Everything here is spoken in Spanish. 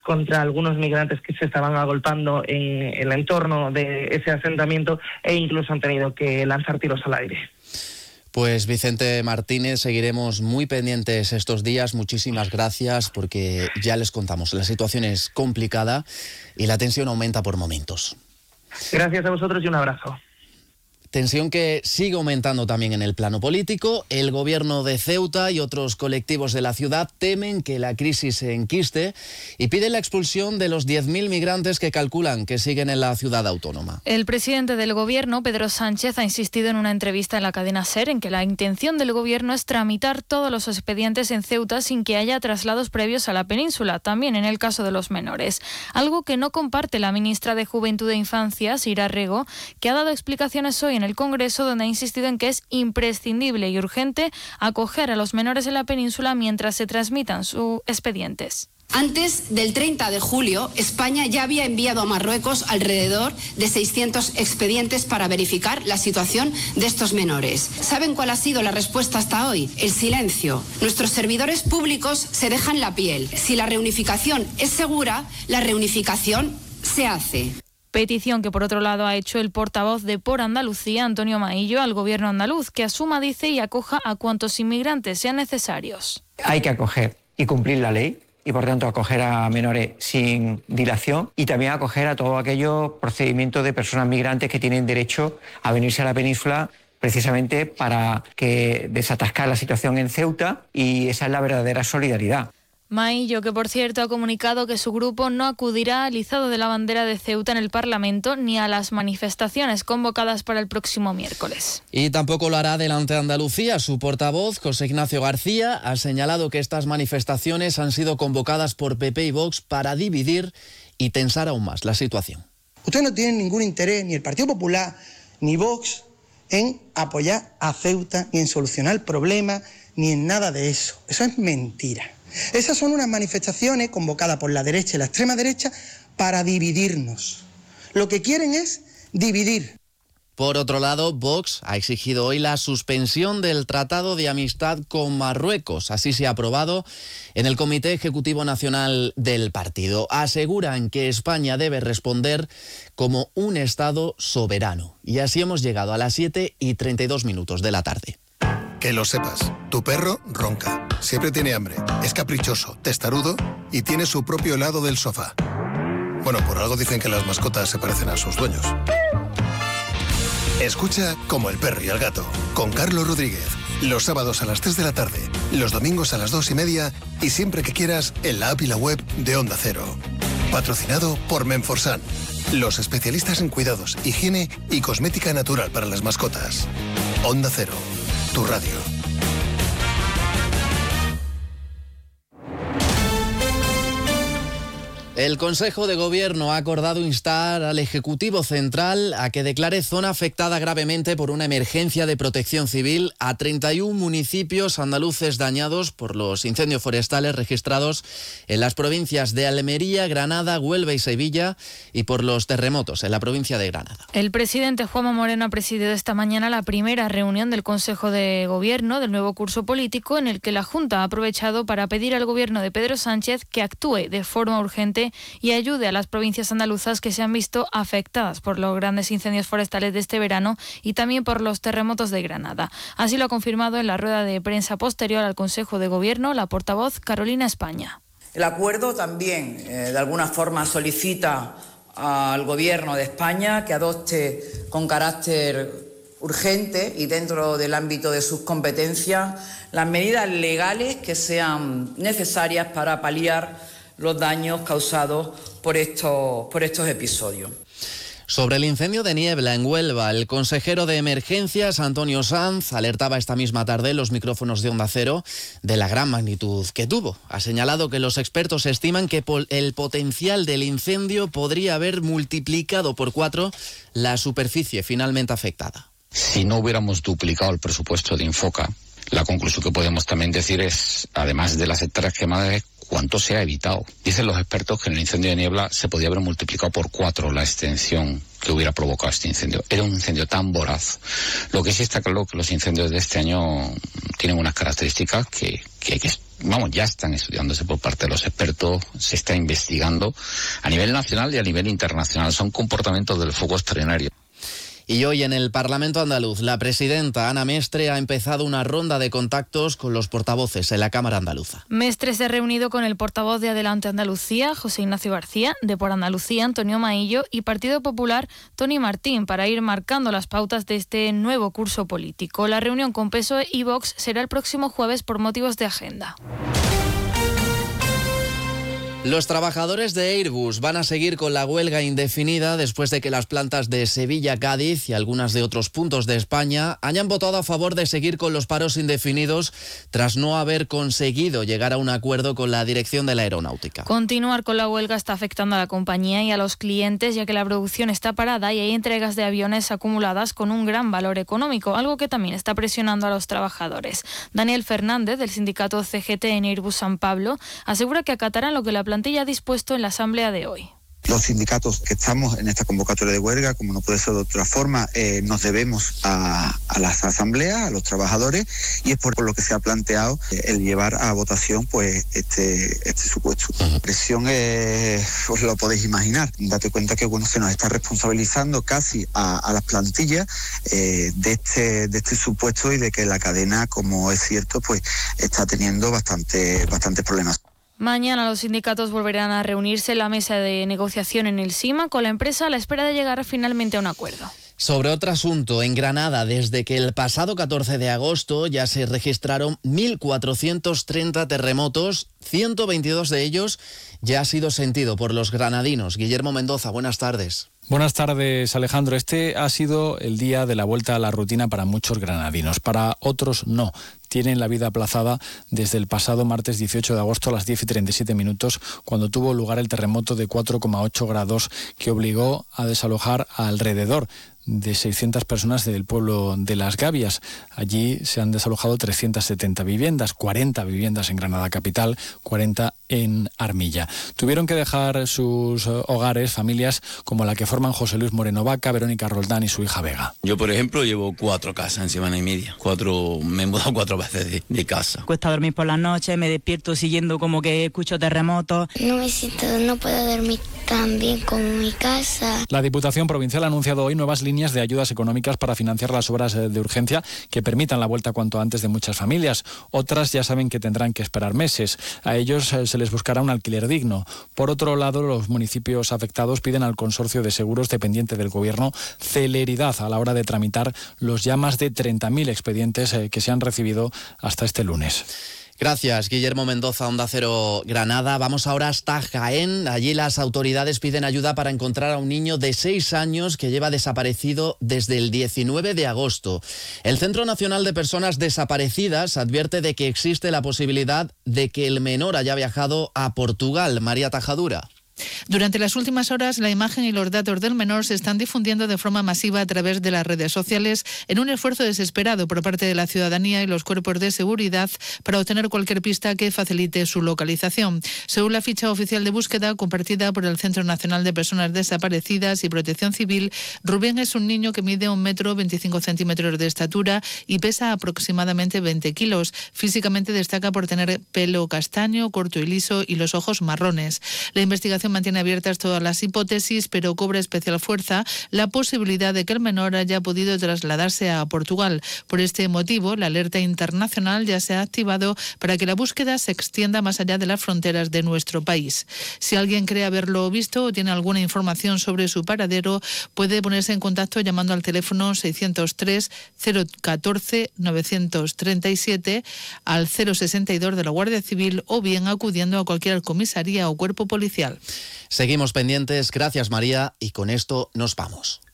contra algunos migrantes que se estaban agolpando en el entorno de ese asentamiento e incluso han tenido que lanzar tiros al aire. Pues Vicente Martínez, seguiremos muy pendientes estos días. Muchísimas gracias, porque ya les contamos, la situación es complicada y la tensión aumenta por momentos. Gracias a vosotros y un abrazo. Tensión que sigue aumentando también en el plano político. El gobierno de Ceuta y otros colectivos de la ciudad temen que la crisis se enquiste y piden la expulsión de los 10.000 migrantes que calculan que siguen en la ciudad autónoma. El presidente del gobierno, Pedro Sánchez, ha insistido en una entrevista en la cadena SER en que la intención del gobierno es tramitar todos los expedientes en Ceuta sin que haya traslados previos a la península, también en el caso de los menores. Algo que no comparte la ministra de Juventud e Infancia, Sira Rego, que ha dado explicaciones hoy en el Congreso, donde ha insistido en que es imprescindible y urgente acoger a los menores en la península mientras se transmitan sus expedientes. Antes del 30 de julio, España ya había enviado a Marruecos alrededor de 600 expedientes para verificar la situación de estos menores. ¿Saben cuál ha sido la respuesta hasta hoy? El silencio. Nuestros servidores públicos se dejan la piel. Si la reunificación es segura, la reunificación se hace. Petición que, por otro lado, ha hecho el portavoz de Por Andalucía, Antonio Maillo, al gobierno andaluz, que asuma, dice, y acoja a cuantos inmigrantes sean necesarios. Hay que acoger y cumplir la ley y, por tanto, acoger a menores sin dilación y también acoger a todos aquellos procedimientos de personas migrantes que tienen derecho a venirse a la península precisamente para que desatascar la situación en Ceuta, y esa es la verdadera solidaridad. Maillo, que por cierto ha comunicado que su grupo no acudirá al izado de la bandera de Ceuta en el Parlamento ni a las manifestaciones convocadas para el próximo miércoles. Y tampoco lo hará delante de Andalucía. Su portavoz, José Ignacio García, ha señalado que estas manifestaciones han sido convocadas por PP y Vox para dividir y tensar aún más la situación. Ustedes no tienen ningún interés, ni el Partido Popular ni Vox, en apoyar a Ceuta, ni en solucionar el problema, ni en nada de eso. Eso es mentira. Esas son unas manifestaciones convocadas por la derecha y la extrema derecha para dividirnos. Lo que quieren es dividir. Por otro lado, Vox ha exigido hoy la suspensión del Tratado de Amistad con Marruecos. Así se ha aprobado en el Comité Ejecutivo Nacional del partido. Aseguran que España debe responder como un Estado soberano. Y así hemos llegado a las 7:32 de la tarde. Que lo sepas, tu perro ronca, siempre tiene hambre, es caprichoso, testarudo y tiene su propio lado del sofá. Bueno, por algo dicen que las mascotas se parecen a sus dueños. Escucha Como el perro y el gato, con Carlos Rodríguez, los sábados a las 3 de la tarde, los domingos a las 2:30 y siempre que quieras en la app y la web de Onda Cero. Patrocinado por Menforsan, los especialistas en cuidados, higiene y cosmética natural para las mascotas. Onda Cero, tu radio. El Consejo de Gobierno ha acordado instar al Ejecutivo Central a que declare zona afectada gravemente por una emergencia de protección civil a 31 municipios andaluces dañados por los incendios forestales registrados en las provincias de Almería, Granada, Huelva y Sevilla, y por los terremotos en la provincia de Granada. El presidente Juanma Moreno ha presidido esta mañana la primera reunión del Consejo de Gobierno del nuevo curso político, en el que la Junta ha aprovechado para pedir al Gobierno de Pedro Sánchez que actúe de forma urgente y ayude a las provincias andaluzas que se han visto afectadas por los grandes incendios forestales de este verano y también por los terremotos de Granada. Así lo ha confirmado en la rueda de prensa posterior al Consejo de Gobierno la portavoz Carolina España. El acuerdo también, de alguna forma, solicita al Gobierno de España que adopte con carácter urgente y dentro del ámbito de sus competencias las medidas legales que sean necesarias para paliar los daños causados por estos episodios. Sobre el incendio de niebla en Huelva, el consejero de Emergencias, Antonio Sanz, alertaba esta misma tarde en los micrófonos de Onda Cero de la gran magnitud que tuvo. Ha señalado que los expertos estiman que el potencial del incendio podría haber multiplicado por 4 la superficie finalmente afectada. Si no hubiéramos duplicado el presupuesto de Infoca, la conclusión que podemos también decir es, además de las hectáreas quemadas, cuánto se ha evitado. Dicen los expertos que en el incendio de niebla se podía haber multiplicado por 4 la extensión que hubiera provocado este incendio. Era un incendio tan voraz. Lo que sí está claro que los incendios de este año tienen unas características que hay que ya están estudiándose por parte de los expertos, se está investigando a nivel nacional y a nivel internacional. Son comportamientos del fuego extraordinario. Y hoy en el Parlamento andaluz, la presidenta Ana Mestre ha empezado una ronda de contactos con los portavoces en la Cámara andaluza. Mestre se ha reunido con el portavoz de Adelante Andalucía, José Ignacio García, de Por Andalucía, Antonio Maillo, y Partido Popular, Toni Martín, para ir marcando las pautas de este nuevo curso político. La reunión con PSOE y Vox será el próximo jueves por motivos de agenda. Los trabajadores de Airbus van a seguir con la huelga indefinida después de que las plantas de Sevilla, Cádiz y algunas de otros puntos de España hayan votado a favor de seguir con los paros indefinidos tras no haber conseguido llegar a un acuerdo con la dirección de la aeronáutica. Continuar con la huelga está afectando a la compañía y a los clientes, ya que la producción está parada y hay entregas de aviones acumuladas con un gran valor económico, algo que también está presionando a los trabajadores. Daniel Fernández, del sindicato CGT en Airbus San Pablo, asegura que acatarán lo que la plantilla ha dispuesto en la asamblea de hoy. Los sindicatos que estamos en esta convocatoria de huelga, como no puede ser de otra forma, nos debemos a las asambleas, a los trabajadores, y es por lo que se ha planteado el llevar a votación pues este supuesto. La presión os lo podéis imaginar. Date cuenta que se nos está responsabilizando casi a las plantillas de este supuesto y de que la cadena, como es cierto, pues está teniendo bastantes problemas. Mañana los sindicatos volverán a reunirse en la mesa de negociación en el SIMA con la empresa a la espera de llegar finalmente a un acuerdo. Sobre otro asunto, en Granada, desde que el pasado 14 de agosto ya se registraron 1.430 terremotos, 122 de ellos ya ha sido sentido por los granadinos. Guillermo Mendoza, buenas tardes. Buenas tardes, Alejandro. Este ha sido el día de la vuelta a la rutina para muchos granadinos. Para otros no. Tienen la vida aplazada desde el pasado martes 18 de agosto a las 10:37, cuando tuvo lugar el terremoto de 4,8 grados que obligó a desalojar a alrededor de 600 personas del pueblo de Las Gavias. Allí se han desalojado 370 viviendas, 40 viviendas en Granada capital, 40 en Armilla. Tuvieron que dejar sus hogares familias como la que forman José Luis Moreno Vaca, Verónica Roldán y su hija Vega. Yo, por ejemplo, llevo 4 casas en semana y media. Me he mudado 4 veces de casa. Cuesta dormir por las noches, me despierto siguiendo como que escucho terremotos. No puedo dormir tan bien como en mi casa. La Diputación Provincial ha anunciado hoy nuevas líneas de ayudas económicas para financiar las obras de urgencia que permitan la vuelta cuanto antes de muchas familias. Otras ya saben que tendrán que esperar meses. A ellos se les buscará un alquiler digno. Por otro lado, los municipios afectados piden al Consorcio de Seguros dependiente del Gobierno celeridad a la hora de tramitar los ya más de 30.000 expedientes que se han recibido hasta este lunes. Gracias, Guillermo Mendoza, Onda Cero Granada. Vamos ahora hasta Jaén. Allí las autoridades piden ayuda para encontrar a un niño de 6 años que lleva desaparecido desde el 19 de agosto. El Centro Nacional de Personas Desaparecidas advierte de que existe la posibilidad de que el menor haya viajado a Portugal. María Tajadura. Durante las últimas horas, la imagen y los datos del menor se están difundiendo de forma masiva a través de las redes sociales en un esfuerzo desesperado por parte de la ciudadanía y los cuerpos de seguridad para obtener cualquier pista que facilite su localización. Según la ficha oficial de búsqueda compartida por el Centro Nacional de Personas Desaparecidas y Protección Civil, Rubén es un niño que mide 1,25 m de estatura y pesa aproximadamente 20 kilos. Físicamente destaca por tener pelo castaño, corto y liso y los ojos marrones. La investigación mantiene abiertas todas las hipótesis, pero cobra especial fuerza la posibilidad de que el menor haya podido trasladarse a Portugal. Por este motivo, la alerta internacional ya se ha activado para que la búsqueda se extienda más allá de las fronteras de nuestro país. Si alguien cree haberlo visto o tiene alguna información sobre su paradero, puede ponerse en contacto llamando al teléfono 603 014 937 al 062 de la Guardia Civil o bien acudiendo a cualquier comisaría o cuerpo policial. Seguimos pendientes. Gracias, María, y con esto nos vamos.